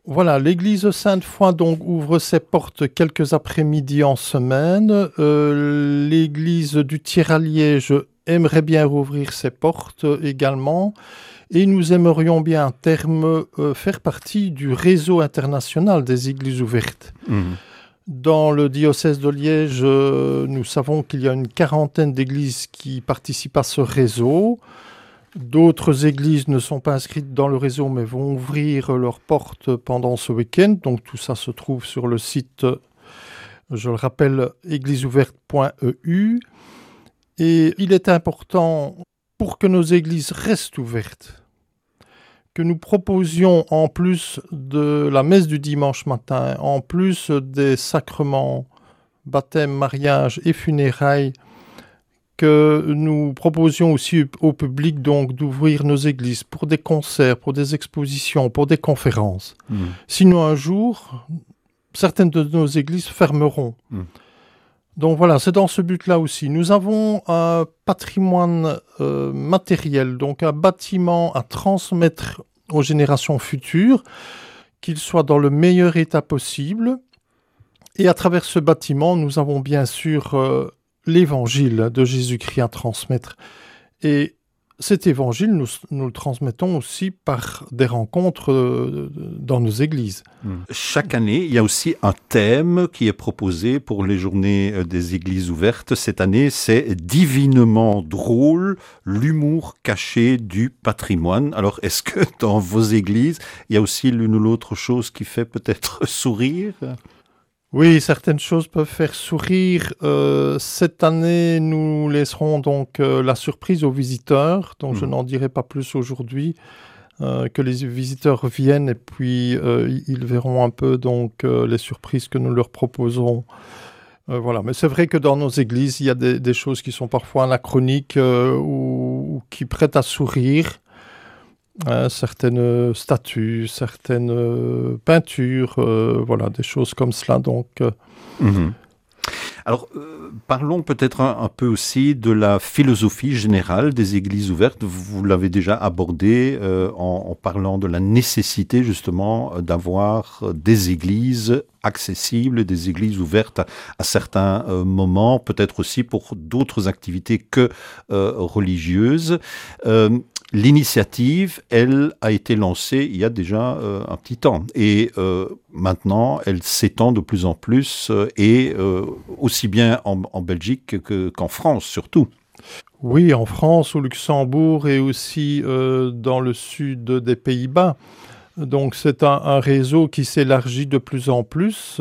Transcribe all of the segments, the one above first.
Voilà, l'église Sainte-Foy donc ouvre ses portes quelques après-midi en semaine. L'église du Thiers-à-Liège aimerait bien rouvrir ses portes également. Et nous aimerions bien à terme faire partie du réseau international des églises ouvertes. Dans le diocèse de Liège, nous savons qu'il y a une quarantaine d'églises qui participent à ce réseau. D'autres églises ne sont pas inscrites dans le réseau, mais vont ouvrir leurs portes pendant ce week-end. Donc tout ça se trouve sur le site, je le rappelle, égliseouverte.eu. Et il est important, pour que nos églises restent ouvertes, que nous proposions, en plus de la messe du dimanche matin, en plus des sacrements, baptême, mariage et funérailles, que nous proposions aussi au public donc d'ouvrir nos églises pour des concerts, pour des expositions, pour des conférences. Sinon, un jour, certaines de nos églises fermeront. Donc voilà, c'est dans ce but-là aussi. Nous avons un patrimoine matériel, donc un bâtiment à transmettre aux générations futures, qu'il soit dans le meilleur état possible. Et à travers ce bâtiment, nous avons bien sûr l'évangile de Jésus-Christ à transmettre. Et cet évangile, nous le transmettons aussi par des rencontres dans nos églises. Chaque année, il y a aussi un thème qui est proposé pour les journées des églises ouvertes. Cette année, c'est divinement drôle, l'humour caché du patrimoine. Alors, est-ce que dans vos églises, il y a aussi l'une ou l'autre chose qui fait peut-être sourire ? Oui, certaines choses peuvent faire sourire. Cette année, nous laisserons donc la surprise aux visiteurs. Donc, je n'en dirai pas plus aujourd'hui. Que les visiteurs viennent et puis ils verront un peu donc les surprises que nous leur proposons. Voilà. Mais c'est vrai que dans nos églises, il y a des choses qui sont parfois anachroniques ou qui prêtent à sourire. Certaines statues, certaines peintures, voilà, des choses comme cela. Donc, Alors, parlons peut-être un peu aussi de la philosophie générale des églises ouvertes. Vous l'avez déjà abordé en parlant de la nécessité justement d'avoir des églises accessibles, des églises ouvertes à certains moments, peut-être aussi pour d'autres activités que religieuses. L'initiative, elle, a été lancée il y a déjà un petit temps. Et maintenant, elle s'étend de plus en plus, et aussi bien en Belgique qu'en France, surtout. Oui, en France, au Luxembourg et aussi dans le sud des Pays-Bas. Donc, c'est un réseau qui s'élargit de plus en plus.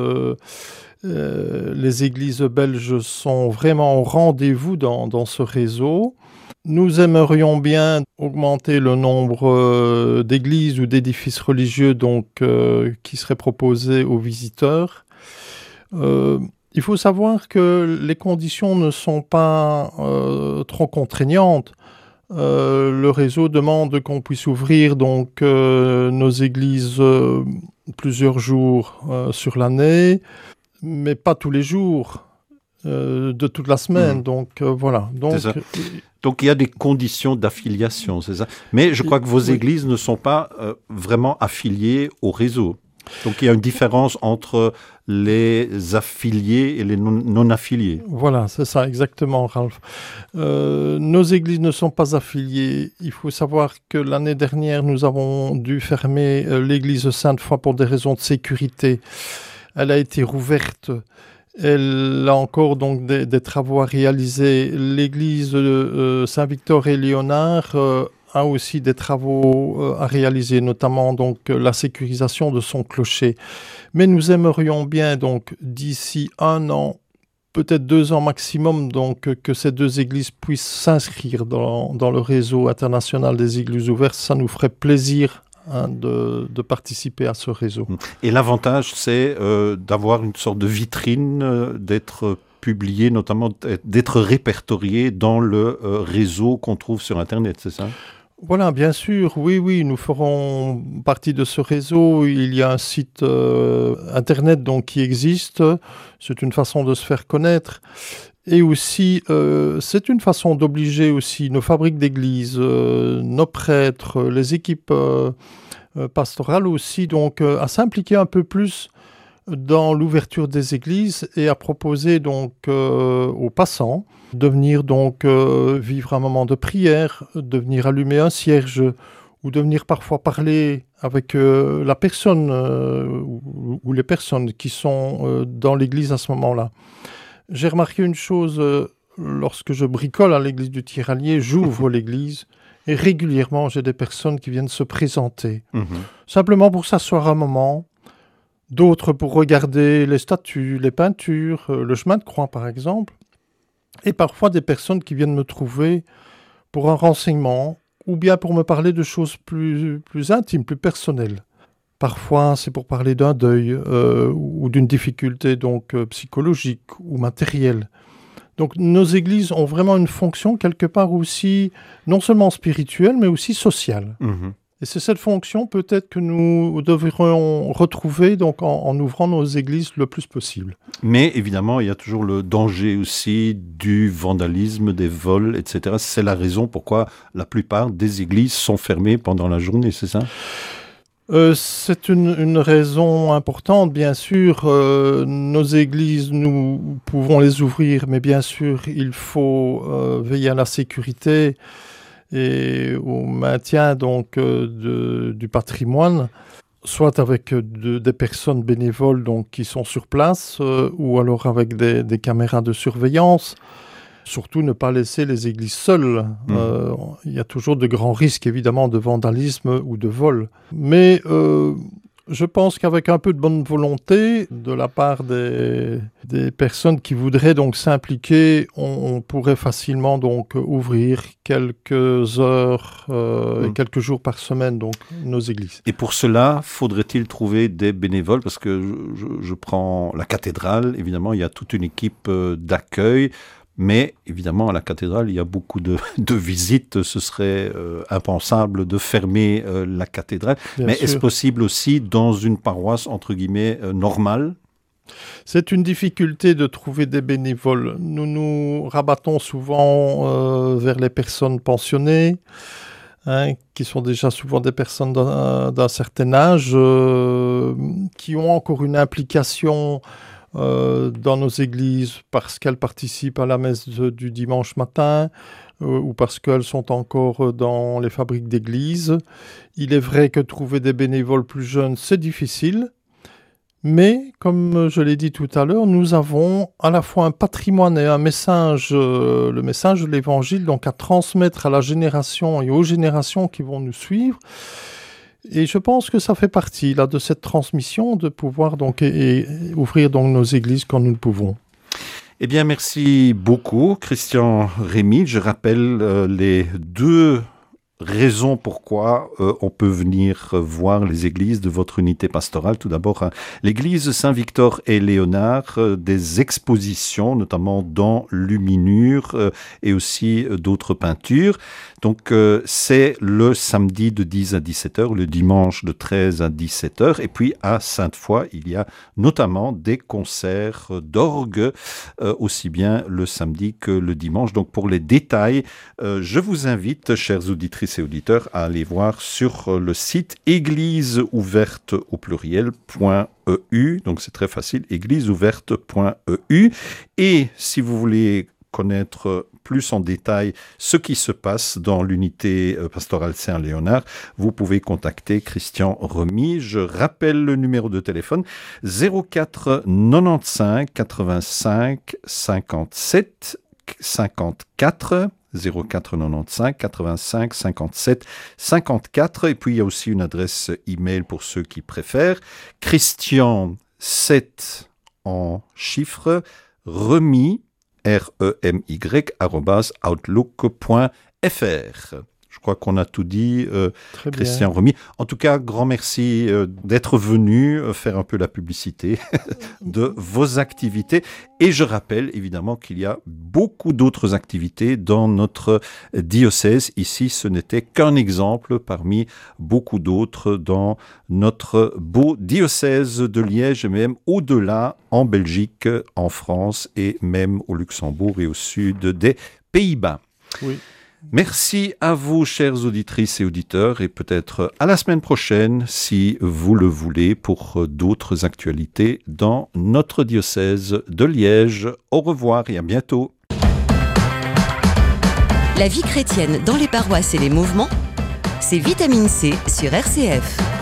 Les églises belges sont vraiment au rendez-vous dans ce réseau. Nous aimerions bien augmenter le nombre d'églises ou d'édifices religieux donc, qui seraient proposés aux visiteurs. Il faut savoir que les conditions ne sont pas trop contraignantes. Le réseau demande qu'on puisse ouvrir donc, nos églises plusieurs jours sur l'année, mais pas tous les jours. De toute la semaine, donc voilà. Donc il y a des conditions d'affiliation, c'est ça. Mais je crois que vos églises ne sont pas vraiment affiliées au réseau. Donc il y a une différence entre les affiliés et les non-affiliés. Voilà, c'est ça, exactement, Ralph. Nos églises ne sont pas affiliées. Il faut savoir que l'année dernière, nous avons dû fermer l'église Sainte-Foy pour des raisons de sécurité. Elle a été rouverte. Elle a encore donc des travaux à réaliser. L'église Saint-Victor et Léonard a aussi des travaux à réaliser, notamment donc la sécurisation de son clocher. Mais nous aimerions bien donc d'ici 1 an, peut-être 2 ans maximum, donc que ces 2 églises puissent s'inscrire dans le réseau international des églises ouvertes. Ça nous ferait plaisir de participer à ce réseau. Et l'avantage, c'est d'avoir une sorte de vitrine, d'être publié, notamment d'être répertorié dans le réseau qu'on trouve sur Internet, c'est ça ? Voilà, bien sûr, oui, nous ferons partie de ce réseau. Il y a un site Internet donc, qui existe. C'est une façon de se faire connaître. Et aussi, c'est une façon d'obliger aussi nos fabriques d'église, nos prêtres, les équipes pastorale aussi, donc à s'impliquer un peu plus dans l'ouverture des églises et à proposer donc aux passants de venir donc vivre un moment de prière, de venir allumer un cierge ou de venir parfois parler avec la personne ou les personnes qui sont dans l'église à ce moment-là. J'ai remarqué une chose, lorsque je bricole à l'église du Tirallier, j'ouvre l'église et régulièrement j'ai des personnes qui viennent se présenter, simplement pour s'asseoir un moment, d'autres pour regarder les statues, les peintures, le chemin de croix par exemple, et parfois des personnes qui viennent me trouver pour un renseignement ou bien pour me parler de choses plus intimes, plus personnelles. Parfois, c'est pour parler d'un deuil ou d'une difficulté donc psychologique ou matérielle. Donc nos églises ont vraiment une fonction quelque part aussi, non seulement spirituelle, mais aussi sociale. Et c'est cette fonction peut-être que nous devrions retrouver donc, en ouvrant nos églises le plus possible. Mais évidemment, il y a toujours le danger aussi du vandalisme, des vols, etc. C'est la raison pourquoi la plupart des églises sont fermées pendant la journée, c'est ça ? C'est une raison importante, bien sûr. Nos églises, nous pouvons les ouvrir, mais bien sûr, il faut veiller à la sécurité et au maintien donc du patrimoine, soit avec des personnes bénévoles donc qui sont sur place, ou alors avec des caméras de surveillance. Surtout ne pas laisser les églises seules. Il y a toujours de grands risques évidemment de vandalisme ou de vol. Mais je pense qu'avec un peu de bonne volonté de la part des personnes qui voudraient donc s'impliquer, on pourrait facilement donc ouvrir quelques heures et quelques jours par semaine donc nos églises. Et pour cela, faudrait-il trouver des bénévoles ? Parce que je prends la cathédrale, évidemment, il y a toute une équipe d'accueil. Mais évidemment, à la cathédrale, il y a beaucoup de visites. Ce serait impensable de fermer la cathédrale. Bien Mais sûr. est-ce possible aussi dans une paroisse, entre guillemets, normale ? C'est une difficulté de trouver des bénévoles. Nous nous rabattons souvent vers les personnes pensionnées, qui sont déjà souvent des personnes d'un certain âge, qui ont encore une implication dans nos églises parce qu'elles participent à la messe du dimanche matin ou parce qu'elles sont encore dans les fabriques d'église. Il est vrai que trouver des bénévoles plus jeunes, c'est difficile. Mais, comme je l'ai dit tout à l'heure, nous avons à la fois un patrimoine et un message, le message de l'Évangile, donc à transmettre à la génération et aux générations qui vont nous suivre. Et je pense que ça fait partie là, de cette transmission de pouvoir donc, et ouvrir donc, nos églises quand nous le pouvons. Eh bien, merci beaucoup, Christian Rémy. Je rappelle les deux raisons pourquoi on peut venir voir les églises de votre unité pastorale. Tout d'abord, l'église Saint-Victor et Léonard, des expositions, notamment dans Luminure et aussi d'autres peintures. Donc, c'est le samedi de 10 à 17h, le dimanche de 13 à 17h. Et puis, à Sainte-Foy, il y a notamment des concerts d'orgue, aussi bien le samedi que le dimanche. Donc, pour les détails, je vous invite, chères auditrices et auditeurs, à aller voir sur le site égliseouverte au pluriel.eu. Donc, c'est très facile, égliseouverte.eu. Et si vous voulez connaître plus en détail ce qui se passe dans l'unité pastorale Saint-Léonard, vous pouvez contacter Christian Rémy. Je rappelle le numéro de téléphone 04 95 85 57 54 04 95 85 57 54. Et puis il y a aussi une adresse email pour ceux qui préfèrent, Christian 7 en chiffres, Rémy REMY @outlook.fr. Je crois qu'on a tout dit, Christian Rémy. En tout cas, grand merci d'être venu faire un peu la publicité de vos activités. Et je rappelle évidemment qu'il y a beaucoup d'autres activités dans notre diocèse. Ici, ce n'était qu'un exemple parmi beaucoup d'autres dans notre beau diocèse de Liège, et même au-delà, en Belgique, en France et même au Luxembourg et au sud des Pays-Bas. Oui. Merci à vous, chères auditrices et auditeurs, et peut-être à la semaine prochaine, si vous le voulez, pour d'autres actualités dans notre diocèse de Liège. Au revoir et à bientôt. La vie chrétienne dans les paroisses et les mouvements, c'est Vitamine C sur RCF.